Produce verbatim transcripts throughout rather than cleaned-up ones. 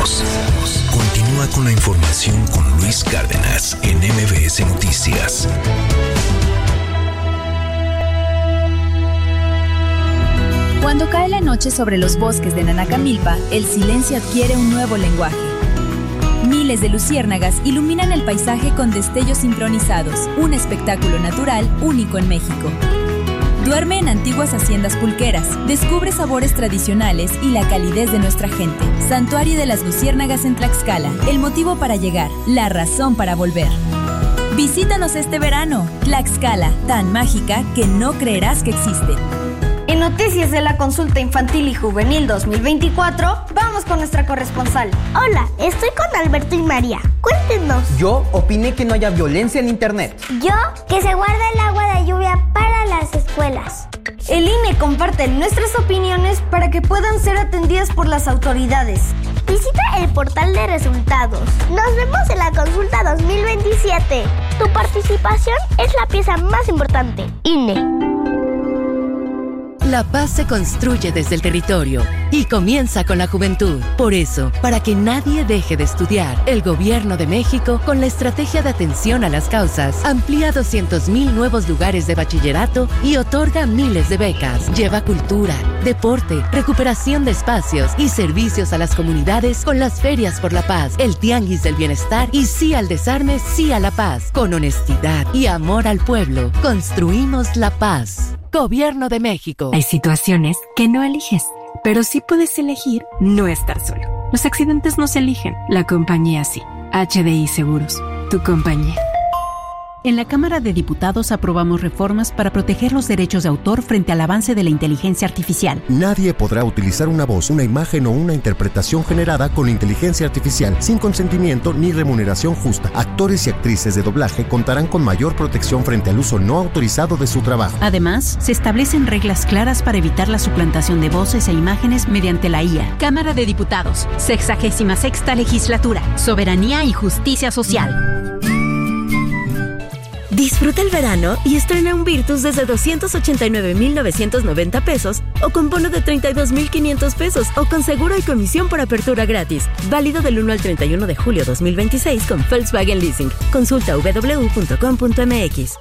Regresamos. Continúa con la información con Luis Cárdenas en M B S Noticias. Cuando cae la noche sobre los bosques de Nanacamilpa, el silencio adquiere un nuevo lenguaje. Miles de luciérnagas iluminan el paisaje con destellos sincronizados, un espectáculo natural único en México. Duerme en antiguas haciendas pulqueras, descubre sabores tradicionales y la calidez de nuestra gente. Santuario de las Luciérnagas en Tlaxcala, el motivo para llegar, la razón para volver. Visítanos este verano, Tlaxcala, tan mágica que no creerás que existe. En Noticias de la Consulta Infantil y Juvenil dos mil veinticuatro, vamos con nuestra corresponsal. Hola, estoy con Alberto y María. Cuéntenos. Yo opiné que no haya violencia en internet. Yo, que se guarde el agua de lluvia para las escuelas. El I N E comparte nuestras opiniones para que puedan ser atendidas por las autoridades. Visita el portal de resultados. Nos vemos en la consulta dos mil veintisiete. Tu participación es la pieza más importante. I N E. La paz se construye desde el territorio y comienza con la juventud. Por eso, para que nadie deje de estudiar, el Gobierno de México, con la estrategia de atención a las causas, amplía doscientos mil nuevos lugares de bachillerato y otorga miles de becas. Lleva cultura, deporte, recuperación de espacios y servicios a las comunidades con las ferias por la paz, el tianguis del bienestar y sí al desarme, sí a la paz. Con honestidad y amor al pueblo, construimos la paz. Gobierno de México. Hay situaciones que no eliges, pero sí puedes elegir no estar solo. Los accidentes no se eligen, la compañía sí. H D I Seguros, tu compañía. En la Cámara de Diputados aprobamos reformas para proteger los derechos de autor frente al avance de la inteligencia artificial. Nadie podrá utilizar una voz, una imagen o una interpretación generada con inteligencia artificial sin consentimiento ni remuneración justa. Actores y actrices de doblaje contarán con mayor protección frente al uso no autorizado de su trabajo. Además, se establecen reglas claras para evitar la suplantación de voces e imágenes mediante la I A. Cámara de Diputados, sexagésima sexta legislatura, soberanía y justicia social. Disfruta el verano y estrena un Virtus desde doscientos ochenta y nueve mil novecientos noventa pesos o con bono de treinta y dos mil quinientos pesos o con seguro y comisión por apertura gratis. Válido del uno al treinta y uno de julio dos mil veintiséis con Volkswagen Leasing. Consulta doble u doble u doble u punto com punto m x.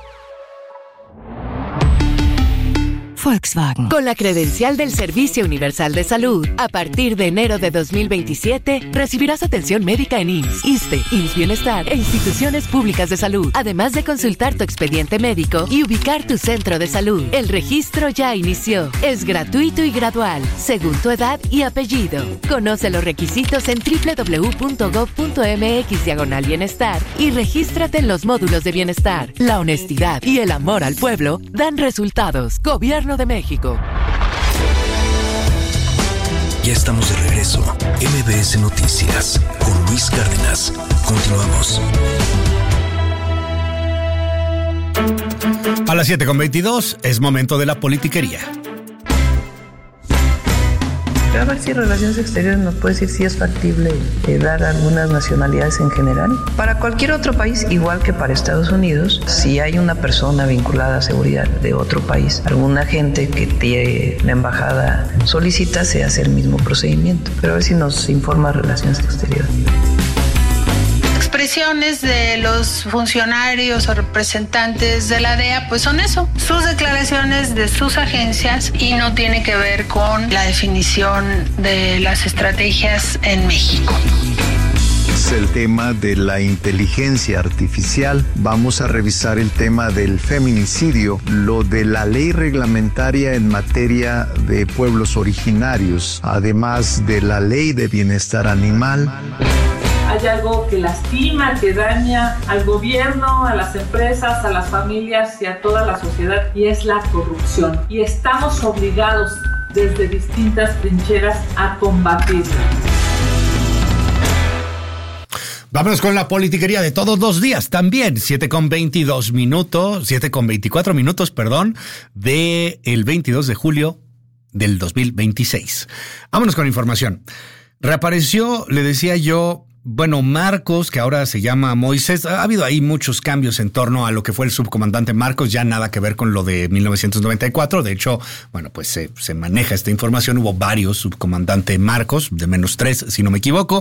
Volkswagen. Con la credencial del Servicio Universal de Salud, a partir de enero de dos mil veintisiete, recibirás atención médica en I M S S, ISSSTE, I M S S Bienestar e instituciones públicas de salud, además de consultar tu expediente médico y ubicar tu centro de salud. El registro ya inició. Es gratuito y gradual, según tu edad y apellido. Conoce los requisitos en doble u doble u doble u punto gov punto m x diagonal bienestar y regístrate en los módulos de bienestar. La honestidad y el amor al pueblo dan resultados. Gobierno de México. Ya estamos de regreso. M B S Noticias con Luis Cárdenas. Continuamos. A las siete con veintidós es momento de la politiquería. A ver si Relaciones Exteriores nos puede decir si es factible eh, dar algunas nacionalidades en general. Para cualquier otro país, igual que para Estados Unidos, si hay una persona vinculada a seguridad de otro país, algún agente que tiene la embajada solicita, se hace el mismo procedimiento. Pero a ver si nos informa Relaciones Exteriores. Expresiones de los funcionarios o representantes de la D E A, pues son eso, sus declaraciones de sus agencias y no tiene que ver con la definición de las estrategias en México. Es el tema de la inteligencia artificial. Vamos a revisar el tema del feminicidio, lo de la ley reglamentaria en materia de pueblos originarios, además de la ley de bienestar animal. Hay algo que lastima, que daña al gobierno, a las empresas, a las familias y a toda la sociedad, y es la corrupción. Y estamos obligados desde distintas trincheras a combatirla. Vámonos con la politiquería de todos los días también. siete con veintidós minutos, siete con veinticuatro minutos, perdón, del veintidós de julio del dos mil veintiséis. Vámonos con información. Reapareció, le decía yo, bueno, Marcos, que ahora se llama Moisés, ha habido ahí muchos cambios en torno a lo que fue el subcomandante Marcos, ya nada que ver con lo de mil novecientos noventa y cuatro. De hecho, bueno, pues se, se maneja esta información. Hubo varios subcomandante Marcos, de menos tres, si no me equivoco.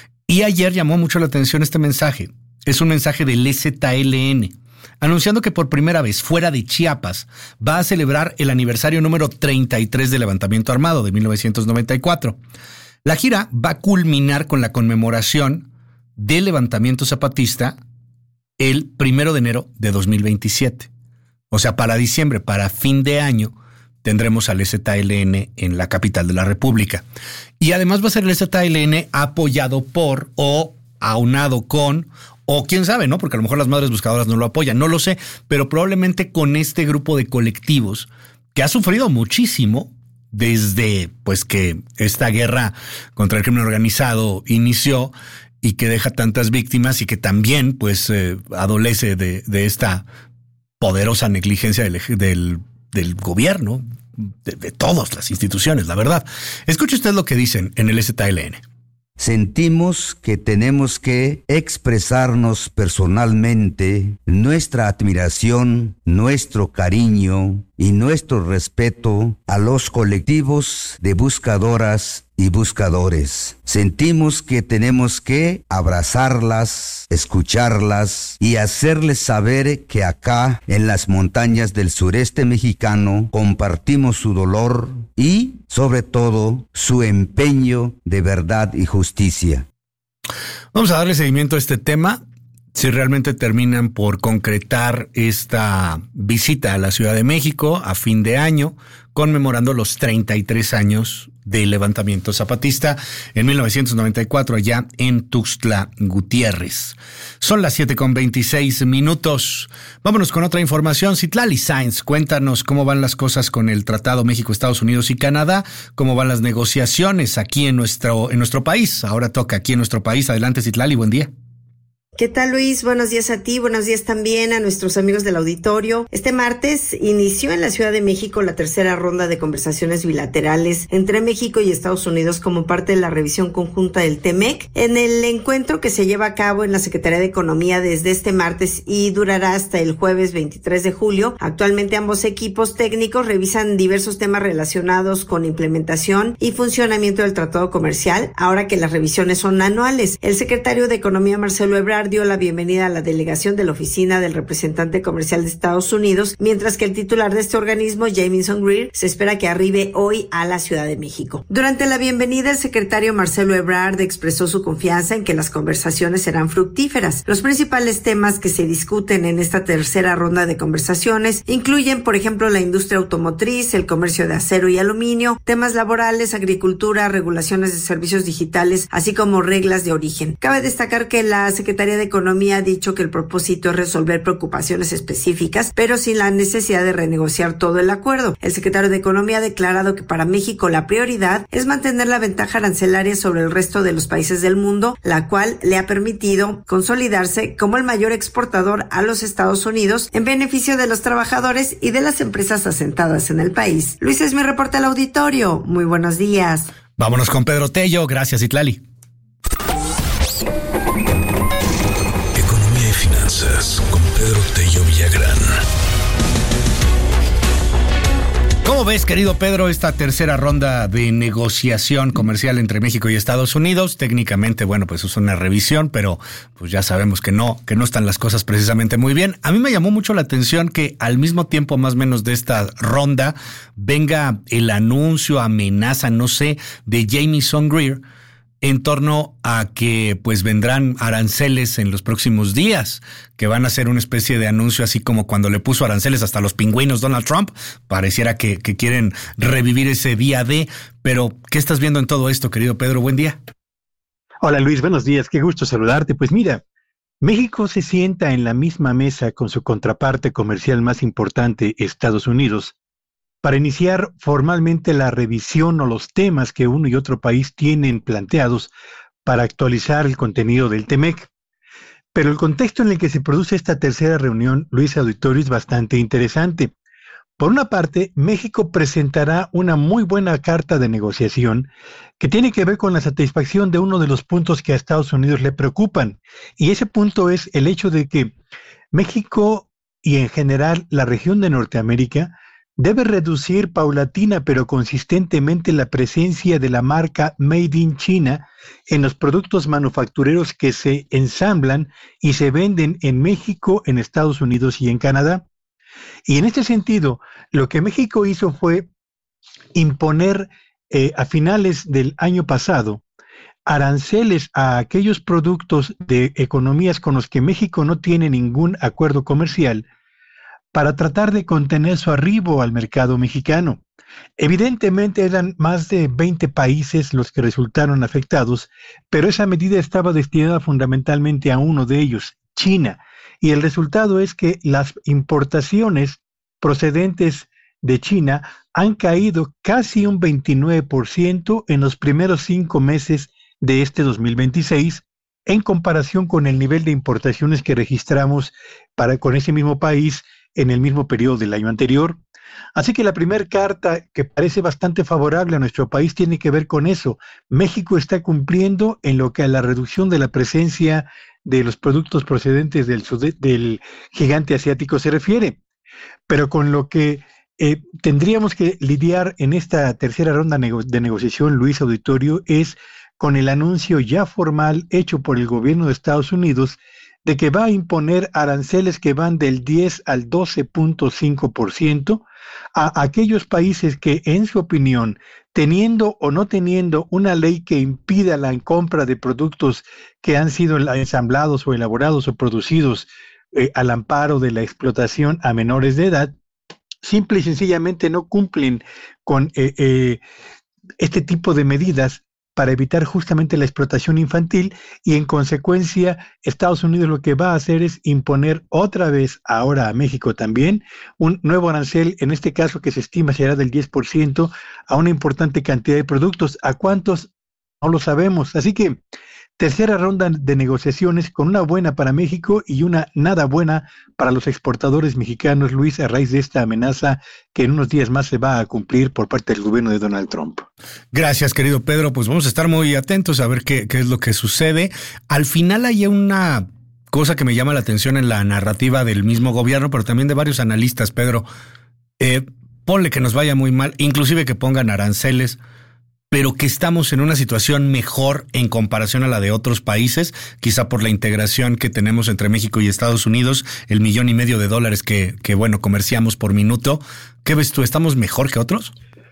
Y ayer llamó mucho la atención este mensaje. Es un mensaje del E Z L N, anunciando que por primera vez fuera de Chiapas va a celebrar el aniversario número treinta y tres del levantamiento armado de mil novecientos noventa y cuatro. La gira va a culminar con la conmemoración del levantamiento zapatista el primero de enero de dos mil veintisiete. O sea, para diciembre, para fin de año, tendremos al E Z L N en la capital de la República. Y además va a ser el E Z L N apoyado por o aunado con, o quién sabe, ¿no? Porque a lo mejor las madres buscadoras no lo apoyan, no lo sé, pero probablemente con este grupo de colectivos que ha sufrido muchísimo desde pues que esta guerra contra el crimen organizado inició y que deja tantas víctimas y que también pues eh, adolece de, de esta poderosa negligencia del, del, del gobierno, de, de todas las instituciones, la verdad. Escuche usted lo que dicen en el E Z L N. Sentimos que tenemos que expresarnos personalmente nuestra admiración, nuestro cariño y nuestro respeto a los colectivos de buscadoras y buscadores. Sentimos que tenemos que abrazarlas, escucharlas y hacerles saber que acá en las montañas del sureste mexicano compartimos su dolor y, sobre todo, su empeño de verdad y justicia. Vamos a darle seguimiento a este tema. Si realmente terminan por concretar esta visita a la Ciudad de México a fin de año, conmemorando los treinta y tres años del levantamiento zapatista en mil novecientos noventa y cuatro allá en Tuxtla Gutiérrez. Son las siete con veintiséis minutos. Vámonos con otra información. Citlali Sáenz, cuéntanos cómo van las cosas con el Tratado México, Estados Unidos y Canadá, cómo van las negociaciones aquí en nuestro, en nuestro país. Ahora toca aquí en nuestro país. Adelante, Citlali, buen día. ¿Qué tal, Luis? Buenos días a ti, buenos días también a nuestros amigos del auditorio. Este martes inició en la Ciudad de México la tercera ronda de conversaciones bilaterales entre México y Estados Unidos como parte de la revisión conjunta del T M E C. En el encuentro que se lleva a cabo en la Secretaría de Economía desde este martes y durará hasta el jueves veintitrés de julio, actualmente ambos equipos técnicos revisan diversos temas relacionados con implementación y funcionamiento del tratado comercial, ahora que las revisiones son anuales. El secretario de Economía, Marcelo Ebrard, dio la bienvenida a la delegación de la oficina del representante comercial de Estados Unidos, mientras que el titular de este organismo, Jamieson Greer, se espera que arribe hoy a la Ciudad de México. Durante la bienvenida, el secretario Marcelo Ebrard expresó su confianza en que las conversaciones serán fructíferas. Los principales temas que se discuten en esta tercera ronda de conversaciones incluyen, por ejemplo, la industria automotriz, el comercio de acero y aluminio, temas laborales, agricultura, regulaciones de servicios digitales, así como reglas de origen. Cabe destacar que la Secretaría de Economía ha dicho que el propósito es resolver preocupaciones específicas, pero sin la necesidad de renegociar todo el acuerdo. El secretario de Economía ha declarado que para México la prioridad es mantener la ventaja arancelaria sobre el resto de los países del mundo, la cual le ha permitido consolidarse como el mayor exportador a los Estados Unidos en beneficio de los trabajadores y de las empresas asentadas en el país. Luis, es mi reporte al auditorio. Muy buenos días. Vámonos con Pedro Tello. Gracias, Citlali. Con Pedro Tello Villagrán. ¿Cómo ves, querido Pedro, esta tercera ronda de negociación comercial entre México y Estados Unidos? Técnicamente, bueno, pues es una revisión, pero pues ya sabemos que no, que no están las cosas precisamente muy bien. A mí me llamó mucho la atención que al mismo tiempo, más o menos, de esta ronda, venga el anuncio, amenaza, no sé, de Jamieson Greer, en torno a que pues vendrán aranceles en los próximos días, que van a ser una especie de anuncio así como cuando le puso aranceles hasta los pingüinos Donald Trump. Pareciera que, que quieren revivir ese día de, pero ¿qué estás viendo en todo esto, querido Pedro? Buen día. Hola Luis, buenos días, qué gusto saludarte. Pues mira, México se sienta en la misma mesa con su contraparte comercial más importante, Estados Unidos, para iniciar formalmente la revisión o los temas que uno y otro país tienen planteados para actualizar el contenido del T M E C. Pero el contexto en el que se produce esta tercera reunión, Luis Auditorio, es bastante interesante, Por una parte, México presentará una muy buena carta de negociación que tiene que ver con la satisfacción de uno de los puntos que a Estados Unidos le preocupan. Y ese punto es el hecho de que México y en general la región de Norteamérica debe reducir paulatina pero consistentemente la presencia de la marca Made in China en los productos manufactureros que se ensamblan y se venden en México, en Estados Unidos y en Canadá. Y en este sentido, lo que México hizo fue imponer eh, a finales del año pasado aranceles a aquellos productos de economías con los que México no tiene ningún acuerdo comercial para tratar de contener su arribo al mercado mexicano. Evidentemente eran más de veinte países los que resultaron afectados, pero esa medida estaba destinada fundamentalmente a uno de ellos, China, y el resultado es que las importaciones procedentes de China han caído casi un veintinueve por ciento en los primeros cinco meses de este dos mil veintiséis, en comparación con el nivel de importaciones que registramos para, con ese mismo país en el mismo periodo del año anterior. Así que la primera carta, que parece bastante favorable a nuestro país, tiene que ver con eso. México está cumpliendo en lo que a la reducción de la presencia de los productos procedentes del, sud- del gigante asiático se refiere. Pero con lo que eh, tendríamos que lidiar en esta tercera ronda nego- de negociación, Luis Auditorio, es con el anuncio ya formal hecho por el gobierno de Estados Unidos de que va a imponer aranceles que van del diez al doce punto cinco por ciento a aquellos países que, en su opinión, teniendo o no teniendo una ley que impida la compra de productos que han sido ensamblados o elaborados o producidos eh, al amparo de la explotación a menores de edad, simple y sencillamente no cumplen con eh, eh, este tipo de medidas para evitar justamente la explotación infantil, y en consecuencia Estados Unidos lo que va a hacer es imponer otra vez, ahora a México también, un nuevo arancel, en este caso que se estima será del diez por ciento, a una importante cantidad de productos. ¿A cuántos? No lo sabemos. Así que tercera ronda de negociaciones con una buena para México y una nada buena para los exportadores mexicanos, Luis, a raíz de esta amenaza que en unos días más se va a cumplir por parte del gobierno de Donald Trump. Gracias, querido Pedro. Pues vamos a estar muy atentos a ver qué, qué es lo que sucede. Al final hay una cosa que me llama la atención en la narrativa del mismo gobierno, pero también de varios analistas, Pedro. Eh, ponle que nos vaya muy mal, inclusive que pongan aranceles, pero que estamos en una situación mejor en comparación a la de otros países, quizá por la integración que tenemos entre México y Estados Unidos, el millón y medio de dólares que, que bueno, comerciamos por minuto. ¿Qué ves tú? ¿Estamos mejor que otros?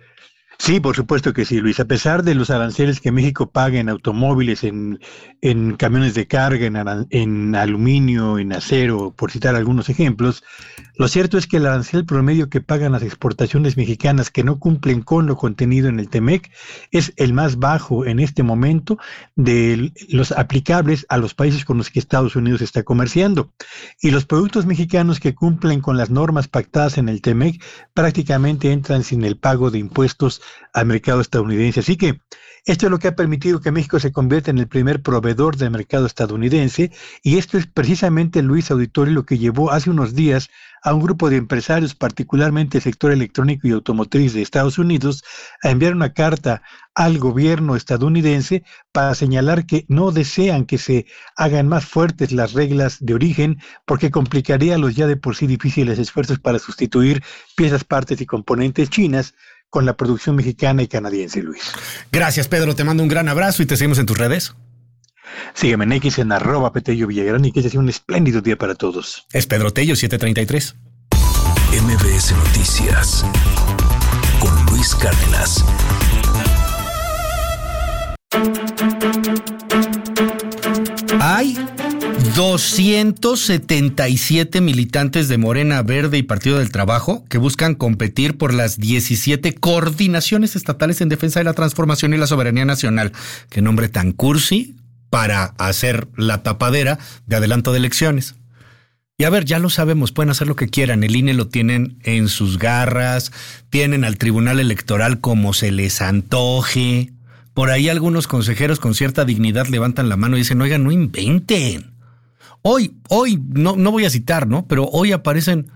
Sí, por supuesto que sí, Luis. A pesar de los aranceles que México paga en automóviles, en, en camiones de carga, en, aran- en aluminio, en acero, por citar algunos ejemplos, lo cierto es que el arancel promedio que pagan las exportaciones mexicanas que no cumplen con lo contenido en el T-MEC es el más bajo en este momento de los aplicables a los países con los que Estados Unidos está comerciando. Y los productos mexicanos que cumplen con las normas pactadas en el T-MEC prácticamente entran sin el pago de impuestos al mercado estadounidense. Así que esto es lo que ha permitido que México se convierta en el primer proveedor del mercado estadounidense, y esto es precisamente, Luis Auditorio, lo que llevó hace unos días a un grupo de empresarios, particularmente el sector electrónico y automotriz de Estados Unidos, a enviar una carta al gobierno estadounidense para señalar que no desean que se hagan más fuertes las reglas de origen, porque complicaría los ya de por sí difíciles esfuerzos para sustituir piezas, partes y componentes chinas con la producción mexicana y canadiense, Luis. Gracias, Pedro. Te mando un gran abrazo y te seguimos en tus redes. Sígueme en X en arroba Petello Villagrán, y que sea un espléndido día para todos. Es Pedro Tello, siete treinta y tres. M B S Noticias con Luis Cárdenas. Hay doscientos setenta y siete militantes de Morena, Verde y Partido del Trabajo que buscan competir por las diecisiete coordinaciones estatales en defensa de la transformación y la soberanía nacional. Qué nombre tan cursi para hacer la tapadera de adelanto de elecciones. Y a ver, ya lo sabemos, pueden hacer lo que quieran. El I N E lo tienen en sus garras, tienen al Tribunal Electoral como se les antoje. Por ahí algunos consejeros con cierta dignidad levantan la mano y dicen, oigan, no inventen. Hoy, hoy, no, no voy a citar, ¿no? Pero hoy aparecen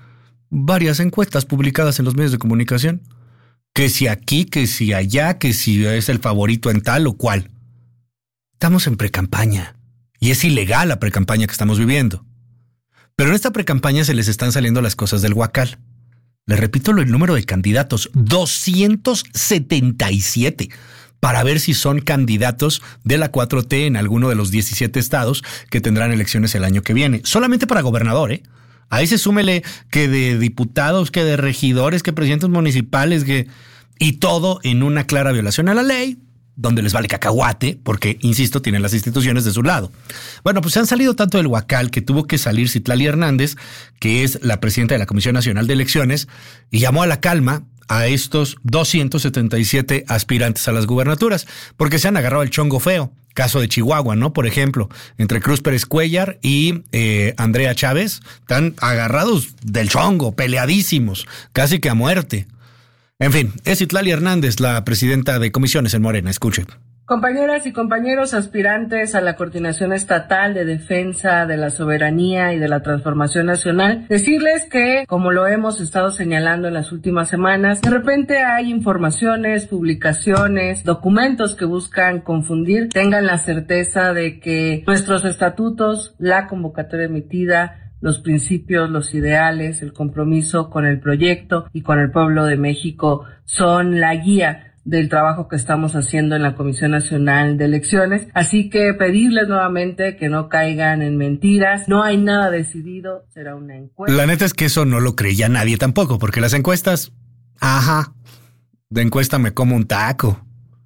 varias encuestas publicadas en los medios de comunicación. Que si aquí, que si allá, que si es el favorito en tal o cual. Estamos en precampaña y es ilegal la precampaña que estamos viviendo. Pero en esta precampaña se les están saliendo las cosas del guacal. Les repito el número de candidatos, doscientos setenta y siete, para ver si son candidatos de la cuatro T en alguno de los diecisiete estados que tendrán elecciones el año que viene. Solamente para gobernador, ¿eh? A ese súmele que de diputados, que de regidores, que presidentes municipales, que y todo en una clara violación a la ley, donde les vale cacahuate, porque, insisto, tienen las instituciones de su lado. Bueno, pues se han salido tanto del huacal que tuvo que salir Citlali Hernández, que es la presidenta de la Comisión Nacional de Elecciones, y llamó a la calma a estos doscientos setenta y siete aspirantes a las gubernaturas, porque se han agarrado el chongo feo. Caso de Chihuahua, ¿no? Por ejemplo, entre Cruz Pérez Cuellar y eh, Andrea Chávez, están agarrados del chongo, peleadísimos, casi que a muerte. En fin, es Citlali Hernández, la presidenta de comisiones en Morena. Escuche. Compañeras y compañeros aspirantes a la Coordinación Estatal de Defensa de la Soberanía y de la Transformación Nacional, decirles que, como lo hemos estado señalando en las últimas semanas, de repente hay informaciones, publicaciones, documentos que buscan confundir. Tengan la certeza de que nuestros estatutos, la convocatoria emitida, los principios, los ideales, el compromiso con el proyecto y con el pueblo de México son la guía del trabajo que estamos haciendo en la Comisión Nacional de Elecciones. Así que pedirles nuevamente que no caigan en mentiras. No hay nada decidido, será una encuesta. La neta es que eso no lo creía nadie tampoco, porque las encuestas, ajá, de encuesta me como un taco.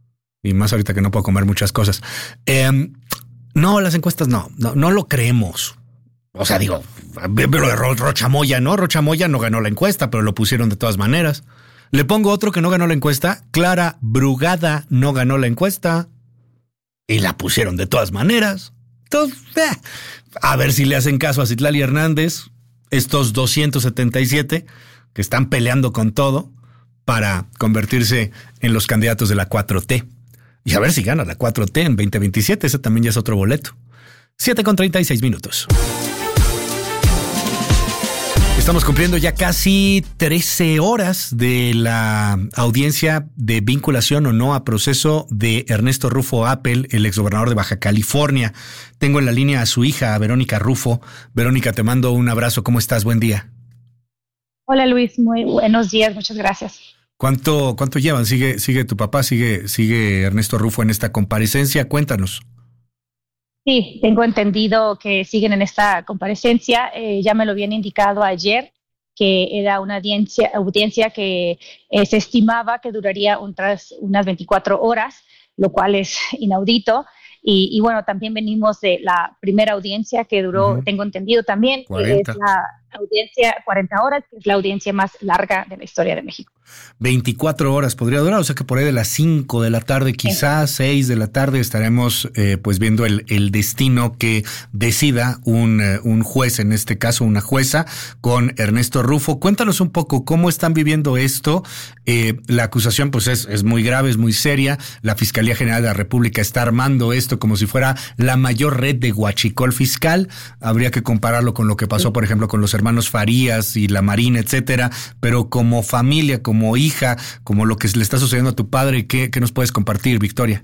Y más ahorita que no puedo comer muchas cosas. Eh, no, las encuestas no, no, no lo creemos. O sea, digo, lo de Rocha Moya, ¿no? Rocha Moya no ganó la encuesta, pero lo pusieron de todas maneras. Le pongo otro que no ganó la encuesta. Clara Brugada no ganó la encuesta y la pusieron de todas maneras. Entonces, eh, a ver si le hacen caso a Citlali Hernández, estos doscientos setenta y siete que están peleando con todo para convertirse en los candidatos de la cuatro T. Y a ver si gana la cuatro T en veinte veintisiete. Ese también ya es otro boleto. siete con treinta y seis minutos. Estamos cumpliendo ya casi trece horas de la audiencia de vinculación o no a proceso de Ernesto Rufo Appel, el exgobernador de Baja California. Tengo en la línea a su hija, a Verónica Rufo. Verónica, te mando un abrazo. ¿Cómo estás? Buen día. Hola Luis, muy buenos días, muchas gracias. ¿Cuánto, cuánto llevan? ¿Sigue, sigue tu papá? ¿Sigue, sigue Ernesto Rufo en esta comparecencia? Cuéntanos. Sí, tengo entendido que siguen en esta comparecencia. Eh, ya me lo habían indicado ayer, que era una audiencia, audiencia que eh, se estimaba que duraría un tras, unas veinticuatro horas, lo cual es inaudito. Y, y bueno, también venimos de la primera audiencia que duró, uh-huh. tengo entendido también, cuarenta. Que es la audiencia cuarenta horas, que es la audiencia más larga de la historia de México. veinticuatro horas podría durar, o sea que por ahí de las cinco de la tarde, quizás sí. seis de la tarde, estaremos eh, pues viendo el, el destino que decida un, eh, un juez, en este caso una jueza, con Ernesto Rufo. Cuéntanos un poco cómo están viviendo esto. Eh, la acusación pues es, es muy grave, es muy seria. La Fiscalía General de la República está armando esto como si fuera la mayor red de huachicol fiscal. Habría que compararlo con lo que pasó, por ejemplo, con los hermanos Farías y la Marina, etcétera. Pero como familia, como hija, como lo que le está sucediendo a tu padre, ¿qué, qué nos puedes compartir, Victoria?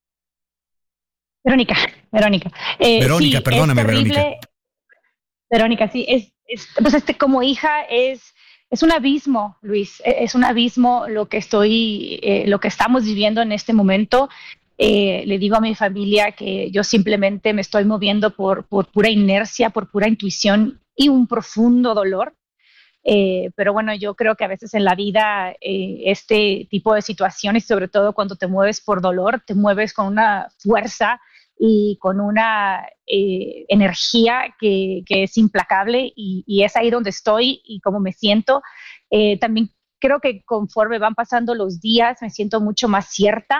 Verónica, Verónica. Eh, Verónica, sí, perdóname, Verónica. Verónica, sí, es, es, pues este como hija es, es un abismo, Luis, es un abismo lo que estoy, eh, lo que estamos viviendo en este momento. Eh, le digo a mi familia que yo simplemente me estoy moviendo por, por pura inercia, por pura intuición y un profundo dolor. Eh, pero bueno, yo creo que a veces en la vida eh, este tipo de situaciones, sobre todo cuando te mueves por dolor, te mueves con una fuerza y con una eh, energía que, que es implacable y, y es ahí donde estoy y cómo me siento. Eh, también creo que conforme van pasando los días me siento mucho más cierta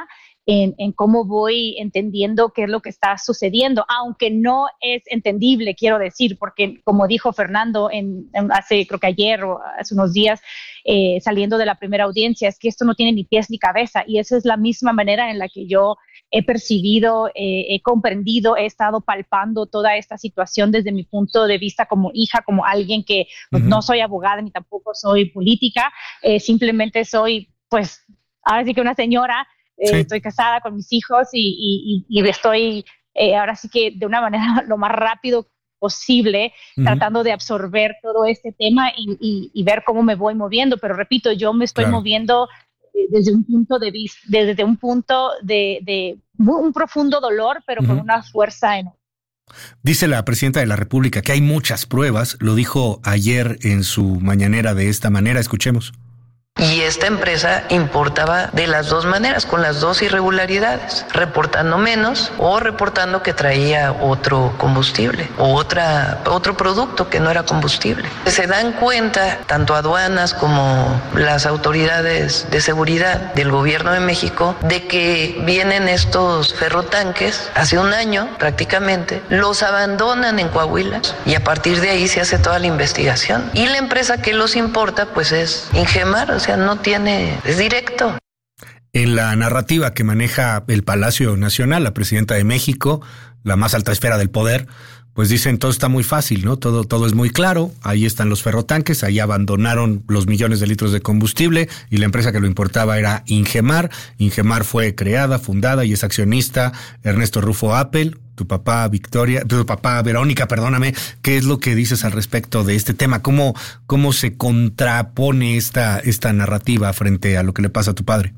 en, en cómo voy entendiendo qué es lo que está sucediendo, aunque no es entendible, quiero decir, porque como dijo Fernando en, en hace, creo que ayer o hace unos días, eh, saliendo de la primera audiencia, es que esto no tiene ni pies ni cabeza, y esa es la misma manera en la que yo he percibido, eh, he comprendido, he estado palpando toda esta situación desde mi punto de vista como hija, como alguien que pues, uh-huh. no soy abogada ni tampoco soy política, eh, simplemente soy, pues, ahora sí que una señora, eh, sí. estoy casada con mis hijos y, y, y estoy eh, ahora sí que de una manera lo más rápido posible, uh-huh. tratando de absorber todo este tema y, y, y ver cómo me voy moviendo, pero repito, yo me estoy claro. moviendo desde un punto de vista, desde un punto de, de un profundo dolor, pero uh-huh. con una fuerza enorme. Dice la presidenta de la República que hay muchas pruebas, lo dijo ayer en su mañanera de esta manera, escuchemos. Y esta empresa importaba de las dos maneras, con las dos irregularidades, reportando menos o reportando que traía otro combustible o otra, otro producto que no era combustible. Se dan cuenta, tanto aduanas como las autoridades de seguridad del gobierno de México, de que vienen estos ferrotanques, hace un año prácticamente, los abandonan en Coahuila y a partir de ahí se hace toda la investigación. Y la empresa que los importa pues es Ingemar, o sea, no tiene, es directo. En la narrativa que maneja el Palacio Nacional, la presidenta de México, la más alta esfera del poder, pues dicen todo está muy fácil, ¿no? Todo, todo es muy claro, ahí están los ferrotanques, ahí abandonaron los millones de litros de combustible y la empresa que lo importaba era Ingemar. Ingemar fue creada, fundada y es accionista Ernesto Rufo Apple. Tu papá Victoria, tu papá Verónica, perdóname, ¿qué es lo que dices al respecto de este tema? ¿Cómo, cómo se contrapone esta, esta narrativa frente a lo que le pasa a tu padre?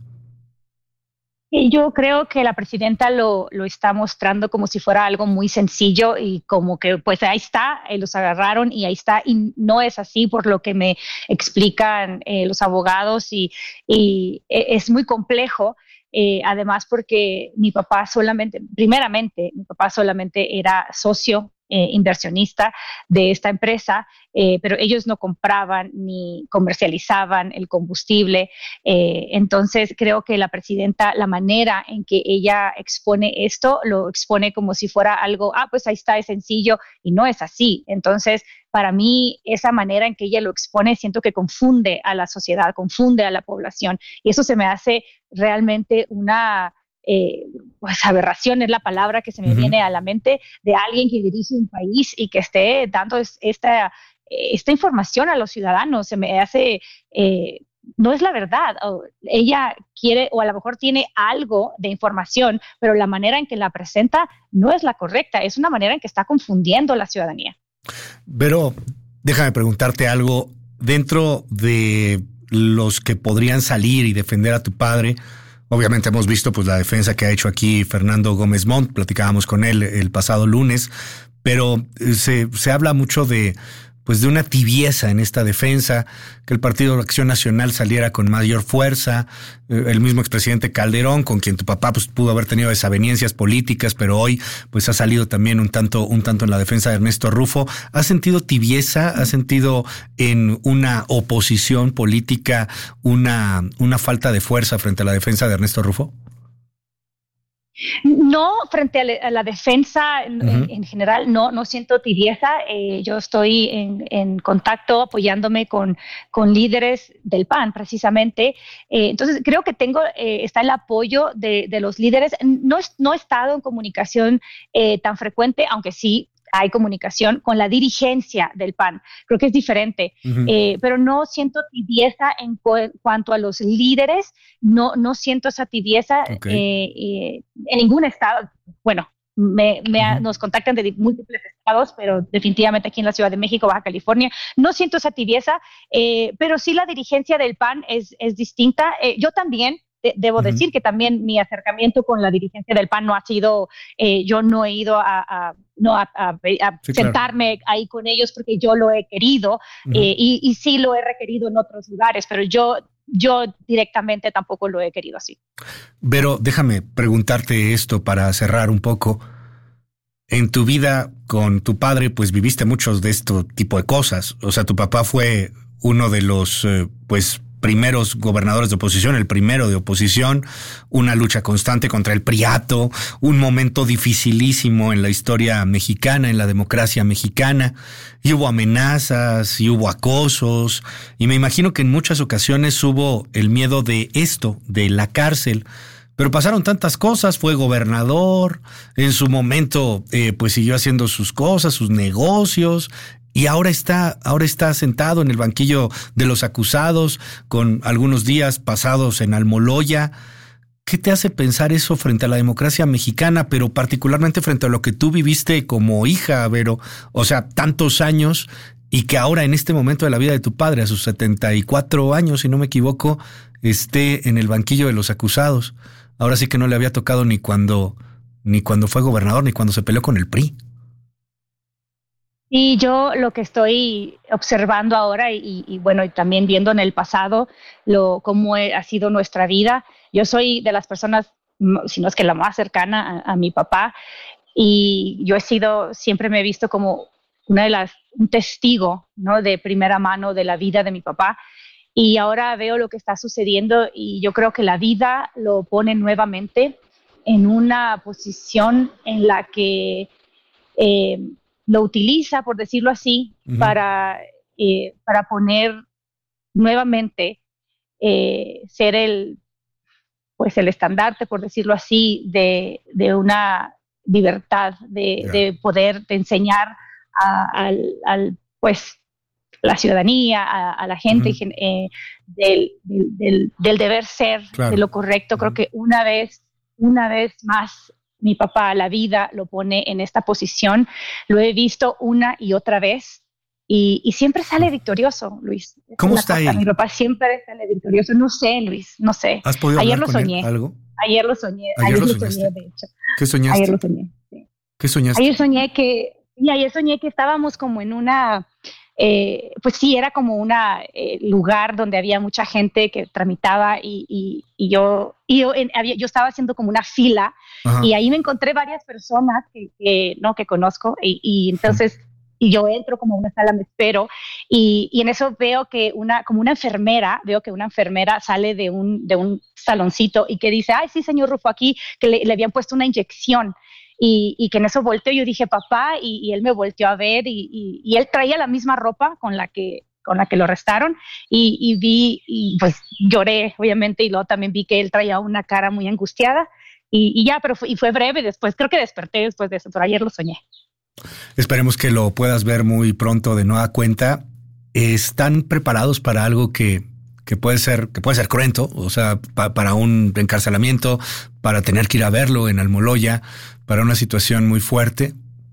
Yo creo que la presidenta lo, lo está mostrando como si fuera algo muy sencillo y como que pues ahí está, eh, los agarraron y ahí está, y no es así por lo que me explican eh, los abogados y, y es muy complejo. Eh, además porque mi papá solamente, primeramente, mi papá solamente era socio eh, inversionista de esta empresa, eh, pero ellos no compraban ni comercializaban el combustible. Eh, entonces creo que la presidenta, la manera en que ella expone esto, lo expone como si fuera algo, ah, pues ahí está, es sencillo, y no es así. Entonces, para mí, esa manera en que ella lo expone, siento que confunde a la sociedad, confunde a la población, y eso se me hace realmente una eh, pues aberración, es la palabra que se me uh-huh. viene a la mente, de alguien que dirige un país y que esté dando esta, esta información a los ciudadanos. Se me hace, eh, no es la verdad. O ella quiere, o a lo mejor tiene algo de información, pero la manera en que la presenta no es la correcta, es una manera en que está confundiendo a la ciudadanía. Pero déjame preguntarte algo. Dentro de los que podrían salir y defender a tu padre, obviamente hemos visto pues la defensa que ha hecho aquí Fernando Gómez Montt, platicábamos con él el pasado lunes, pero se, se habla mucho de pues de una tibieza en esta defensa, que el Partido de Acción Nacional saliera con mayor fuerza, el mismo expresidente Calderón, con quien tu papá pues pudo haber tenido desavenencias políticas, pero hoy pues ha salido también un tanto, un tanto en la defensa de Ernesto Rufo. ¿Has sentido tibieza? ¿Has sentido en una oposición política una, una falta de fuerza frente a la defensa de Ernesto Rufo? No, frente a, le, a la defensa en, uh-huh. en, en general, no, no siento tibieza. Eh, yo estoy en, en contacto apoyándome con, con líderes del P A N precisamente. Eh, entonces creo que tengo, eh, está el apoyo de, de los líderes. No, no he estado en comunicación eh, tan frecuente, aunque sí hay comunicación con la dirigencia del P A N. Creo que es diferente, uh-huh. eh, pero no siento tibieza en cu- cuanto a los líderes. No, no siento esa tibieza okay. eh, eh, en ningún estado. Bueno, me, me uh-huh. nos contactan de múltiples estados, pero definitivamente aquí en la Ciudad de México, Baja California, no siento esa tibieza, eh, pero sí la dirigencia del P A N es, es distinta. Eh, yo también de, debo uh-huh. decir que también mi acercamiento con la dirigencia del P A N no ha sido, eh, yo no he ido a, a no a, a, a sí, sentarme claro. ahí con ellos porque yo lo he querido uh-huh. eh, y, y sí lo he requerido en otros lugares, pero yo yo directamente tampoco lo he querido así. Pero déjame preguntarte esto para cerrar un poco. En tu vida con tu padre, pues viviste muchos de este tipo de cosas. O sea, tu papá fue uno de los, eh, pues, primeros gobernadores de oposición, el primero de oposición, una lucha constante contra el priato, un momento dificilísimo en la historia mexicana, en la democracia mexicana, y hubo amenazas, y hubo acosos, y me imagino que en muchas ocasiones hubo el miedo de esto, de la cárcel. Pero pasaron tantas cosas, fue gobernador, en su momento eh, pues siguió haciendo sus cosas, sus negocios, y ahora está, ahora está sentado en el banquillo de los acusados, con algunos días pasados en Almoloya. ¿Qué te hace pensar eso frente a la democracia mexicana, pero particularmente frente a lo que tú viviste como hija, Vero? O sea, tantos años, y que ahora en este momento de la vida de tu padre, a sus setenta y cuatro años, si no me equivoco, esté en el banquillo de los acusados. Ahora sí que no le había tocado ni cuando, ni cuando fue gobernador, ni cuando se peleó con el P R I. Y yo lo que estoy observando ahora y, y bueno, y también viendo en el pasado lo cómo ha sido nuestra vida. Yo soy de las personas, si no es que la más cercana a, a mi papá, y yo he sido, siempre me he visto como una de las, un testigo, ¿no?, de primera mano de la vida de mi papá. Y ahora veo lo que está sucediendo y yo creo que la vida lo pone nuevamente en una posición en la que eh, lo utiliza, por decirlo así, uh-huh. para, eh, para poner nuevamente, eh, ser el, pues el estandarte, por decirlo así, de, de una libertad, de, yeah. de poder de enseñar a, al, al, pues, la ciudadanía, a, a la gente, uh-huh. eh, del, del, del, del deber ser, claro. de lo correcto. Uh-huh. Creo que una vez, una vez más, mi papá, la vida lo pone en esta posición. Lo he visto una y otra vez y, y siempre sale victorioso, Luis. ¿Cómo está cosa. él? Mi papá siempre sale victorioso. No sé, Luis, no sé. ¿Has podido Ayer hablar lo con soñé. él algo? Ayer lo soñé. Ayer, ayer lo, lo soñé, de hecho. ¿Qué soñaste? Ayer lo soñé, sí. ¿Qué soñaste? Ayer soñé que, y ayer soñé que estábamos como en una... Eh, pues sí, era como un eh, lugar donde había mucha gente que tramitaba y, y, y yo, y yo, en, había, yo estaba haciendo como una fila. Ajá. Y ahí me encontré varias personas que, que, ¿no? que conozco y, y entonces y yo entro como a una sala, me espero y, y en eso veo que una, como una enfermera, veo que una enfermera sale de un, de un saloncito y que dice, ay sí señor Rufo, aquí que le, le habían puesto una inyección. Y, y que en eso volteó, yo dije papá, y, y él me volteó a ver y, y, y él traía la misma ropa con la que, con la que lo arrestaron y, y vi, y pues lloré obviamente y luego también vi que él traía una cara muy angustiada y, y ya, pero fue, y fue breve después, creo que desperté después de eso, pero ayer lo soñé. Esperemos que lo puedas ver muy pronto de nueva cuenta. ¿Están preparados para algo que... que puede ser que puede ser cruento, o sea, pa, para un encarcelamiento, para tener que ir a verlo en Almoloya, para una situación muy fuerte?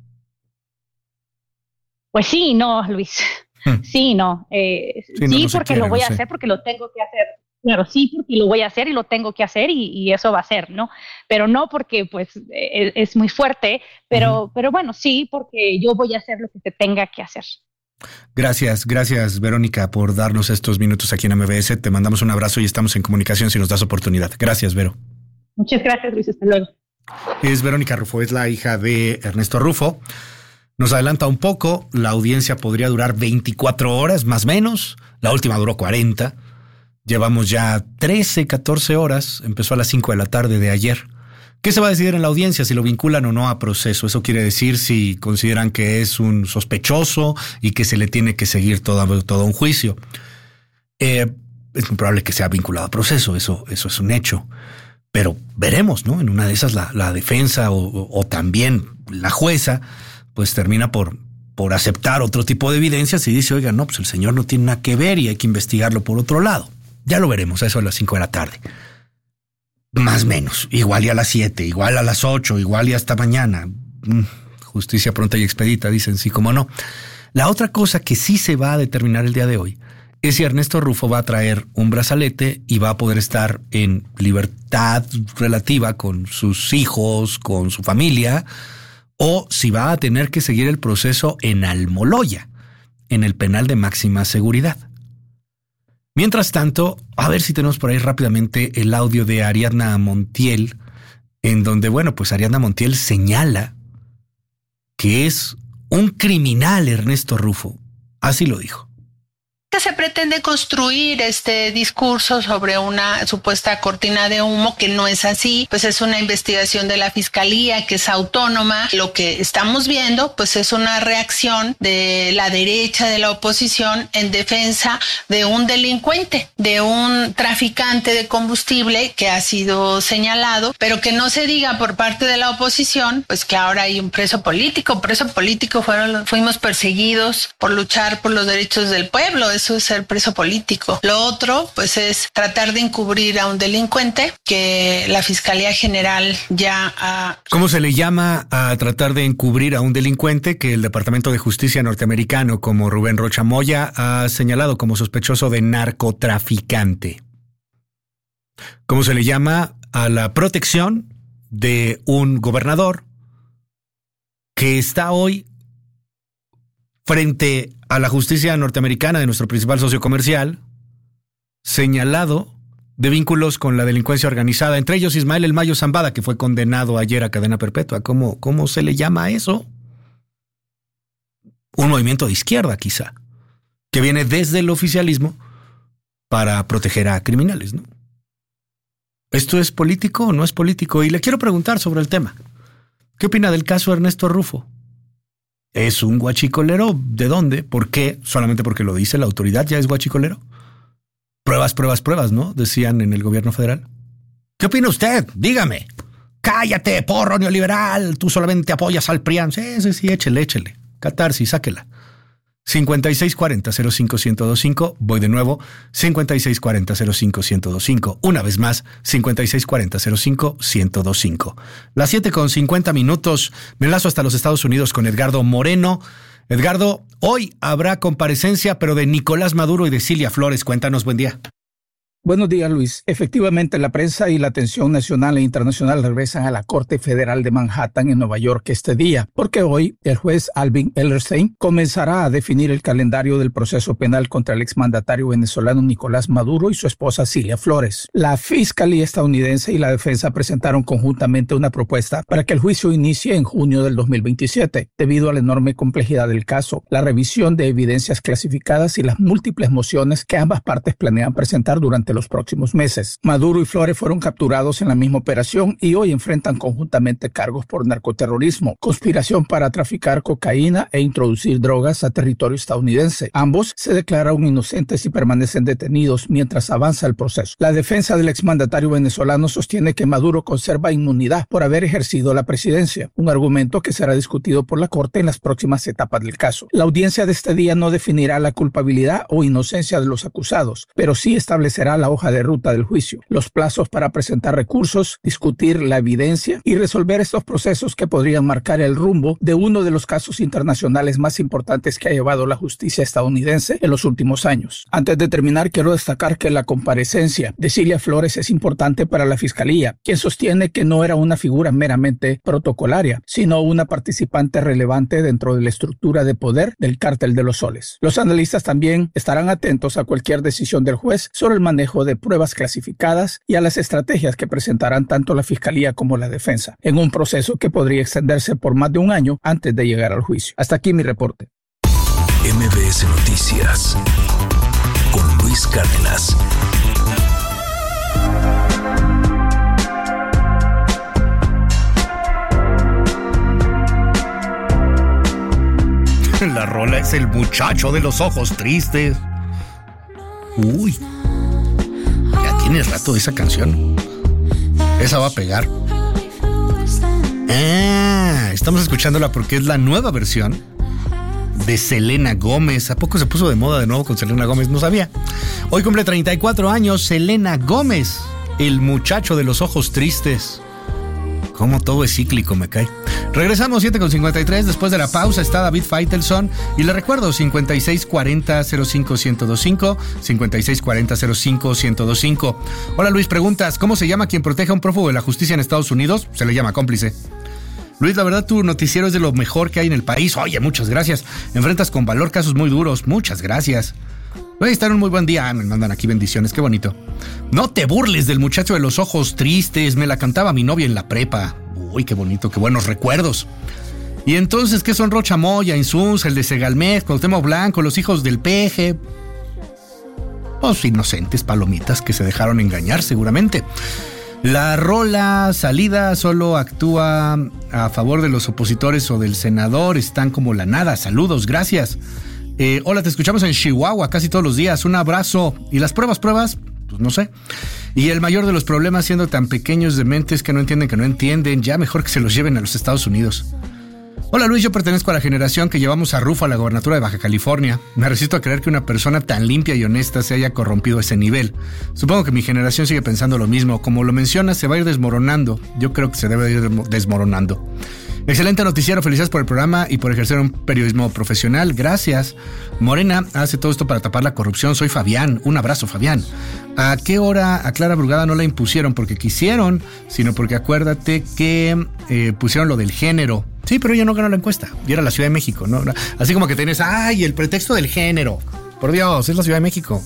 Pues sí, no, Luis. Hmm. Sí, no. Eh, sí, sí no, no porque quiere, lo voy no a sé. hacer, porque lo tengo que hacer. Claro, sí, porque lo voy a hacer y lo tengo que hacer y, y eso va a ser, ¿no? Pero no porque, pues, es, es muy fuerte, pero, uh-huh. pero bueno, sí, porque yo voy a hacer lo que se tenga que hacer. Gracias, gracias Verónica por darnos estos minutos aquí en M B S. Te mandamos un abrazo y estamos en comunicación si nos das oportunidad. Gracias, Vero. Muchas gracias, Luis. Hasta luego. Es Verónica Rufo, es la hija de Ernesto Rufo. Nos adelanta un poco, la audiencia podría durar veinticuatro horas, más o menos. La última duró cuarenta. Llevamos ya trece, catorce horas. Empezó a las cinco de la tarde de ayer. ¿Qué se va a decidir en la audiencia? Si lo vinculan o no a proceso. Eso quiere decir si consideran que es un sospechoso y que se le tiene que seguir todo, todo un juicio. Eh, es muy probable que sea vinculado a proceso, eso, eso es un hecho. Pero veremos, ¿no? En una de esas la, la defensa o, o, o también la jueza pues termina por, por aceptar otro tipo de evidencias y dice, oiga, no, pues el señor no tiene nada que ver y hay que investigarlo por otro lado. Ya lo veremos, a eso a las cinco de la tarde. Más o menos, igual y a las siete, igual a las ocho, igual y hasta mañana. Justicia pronta y expedita, dicen, sí, como no. La otra cosa que sí se va a determinar el día de hoy es si Ernesto Rufo va a traer un brazalete y va a poder estar en libertad relativa con sus hijos, con su familia, o si va a tener que seguir el proceso en Almoloya, en el penal de máxima seguridad. Mientras tanto, a ver si tenemos por ahí rápidamente el audio de Ariadna Montiel, en donde, bueno, pues Ariadna Montiel señala que es un criminal Ernesto Rufo. Así lo dijo. que se pretende construir este discurso sobre una supuesta cortina de humo que no es así, pues es una investigación de la Fiscalía que es autónoma. Lo que estamos viendo pues es una reacción de la derecha, de la oposición, en defensa de un delincuente, de un traficante de combustible que ha sido señalado, pero que no se diga por parte de la oposición pues que ahora hay un preso político. Preso político fueron, fuimos perseguidos por luchar por los derechos del pueblo, eso es ser preso político. Lo otro pues es tratar de encubrir a un delincuente que la Fiscalía General ya ha... ¿Cómo se le llama a tratar de encubrir a un delincuente que el Departamento de Justicia norteamericano, como Rubén Rocha Moya, ha señalado como sospechoso de narcotraficante? ¿Cómo se le llama a la protección de un gobernador que está hoy frente a la justicia norteamericana de nuestro principal socio comercial, señalado de vínculos con la delincuencia organizada, entre ellos Ismael El Mayo Zambada, que fue condenado ayer a cadena perpetua? ¿Cómo, cómo se le llama a eso? Un movimiento de izquierda, quizá, que viene desde el oficialismo para proteger a criminales, ¿no? ¿Esto es político o no es político? Y le quiero preguntar sobre el tema. ¿Qué opina del caso Ernesto Rufo? ¿Es un guachicolero? ¿De dónde? ¿Por qué? ¿Solamente porque lo dice la autoridad ya es guachicolero? Pruebas, pruebas, pruebas, ¿no? Decían en el gobierno federal. ¿Qué opina usted? Dígame. Cállate, porro neoliberal. Tú solamente apoyas al PRIAN. Sí, sí, sí, échele, échele. Catarsis, sáquela. cincuenta y seis cuarenta cero cinco ciento veinticinco. Voy de nuevo. cincuenta y seis cuarenta cero cinco ciento veinticinco. Una vez más. cincuenta y seis cuarenta cero cinco ciento veinticinco. Las siete con cincuenta minutos. Me enlazo hasta los Estados Unidos con Edgardo Moreno. Edgardo, hoy habrá comparecencia, pero de Nicolás Maduro y de Cilia Flores. Cuéntanos, buen día. Buenos días, Luis. Efectivamente, la prensa y la atención nacional e internacional regresan a la Corte Federal de Manhattan en Nueva York este día, porque hoy el juez Alvin Hellerstein comenzará a definir el calendario del proceso penal contra el exmandatario venezolano Nicolás Maduro y su esposa Cilia Flores. La Fiscalía estadounidense y la defensa presentaron conjuntamente una propuesta para que el juicio inicie en junio del dos mil veintisiete, debido a la enorme complejidad del caso, la revisión de evidencias clasificadas y las múltiples mociones que ambas partes planean presentar durante los próximos meses. Maduro y Flores fueron capturados en la misma operación y hoy enfrentan conjuntamente cargos por narcoterrorismo, conspiración para traficar cocaína e introducir drogas a territorio estadounidense. Ambos se declararon inocentes y permanecen detenidos mientras avanza el proceso. La defensa del exmandatario venezolano sostiene que Maduro conserva inmunidad por haber ejercido la presidencia, un argumento que será discutido por la Corte en las próximas etapas del caso. La audiencia de este día no definirá la culpabilidad o inocencia de los acusados, pero sí establecerá la hoja de ruta del juicio, los plazos para presentar recursos, discutir la evidencia y resolver estos procesos que podrían marcar el rumbo de uno de los casos internacionales más importantes que ha llevado la justicia estadounidense en los últimos años. Antes de terminar, quiero destacar que la comparecencia de Cilia Flores es importante para la Fiscalía, quien sostiene que no era una figura meramente protocolaria, sino una participante relevante dentro de la estructura de poder del Cártel de los Soles. Los analistas también estarán atentos a cualquier decisión del juez sobre el manejo de pruebas clasificadas y a las estrategias que presentarán tanto la Fiscalía como la defensa, en un proceso que podría extenderse por más de un año antes de llegar al juicio. Hasta aquí mi reporte. M B S Noticias con Luis Cárdenas. La rola es El muchacho de los ojos tristes. Uy. Tiene rato esa canción. Esa va a pegar. Ah, estamos escuchándola porque es la nueva versión de Selena Gómez. ¿A poco se puso de moda de nuevo con Selena Gómez? No sabía. Hoy cumple treinta y cuatro años Selena Gómez, el muchacho de los ojos tristes. Cómo todo es cíclico, me cae. Regresamos siete con cincuenta y tres. Después de la pausa está David Feitelson. Y le recuerdo, cincuenta y seis cuarenta cero cinco ciento veinticinco, cincuenta y seis cuarenta cero cinco ciento veinticinco. Hola Luis, preguntas, ¿cómo se llama quien protege a un prófugo de la justicia en Estados Unidos? Se le llama cómplice. Luis, la verdad tu noticiero es de lo mejor que hay en el país. Oye, muchas gracias. Enfrentas con valor casos muy duros. Muchas gracias. Voy a estar un muy buen día. Me mandan aquí bendiciones, qué bonito. No te burles del muchacho de los ojos tristes. Me la cantaba mi novia en la prepa. Uy, qué bonito, qué buenos recuerdos. Y entonces, ¿qué son Rocha Moya, Insuns, el de Segalmex, Cuauhtémoc Blanco, los hijos del Peje? pues, inocentes palomitas que se dejaron engañar seguramente. La rola salida solo actúa a favor de los opositores o del senador, están como la nada. Saludos, gracias. Eh, hola, te escuchamos en Chihuahua casi todos los días, un abrazo. ¿Y las pruebas, pruebas? Pues no sé. Y el mayor de los problemas siendo tan pequeños de mentes que no entienden que no entienden, ya mejor que se los lleven a los Estados Unidos. Hola Luis, yo pertenezco a la generación que llevamos a Rufo a la gobernatura de Baja California. Me resisto a creer que una persona tan limpia y honesta se haya corrompido a ese nivel. Supongo que mi generación sigue pensando lo mismo. Como lo mencionas, se va a ir desmoronando. Yo creo que se debe ir desmoronando. Excelente noticiero, felicidades por el programa y por ejercer un periodismo profesional. Gracias. Morena hace todo esto para tapar la corrupción. Soy Fabián. Un abrazo, Fabián. ¿A qué hora a Clara Brugada no la impusieron porque quisieron, sino porque acuérdate que eh, pusieron lo del género? Sí, pero ella no ganó la encuesta. Y era la Ciudad de México, ¿no? Así como que tenés, ay, el pretexto del género. Por Dios, es la Ciudad de México.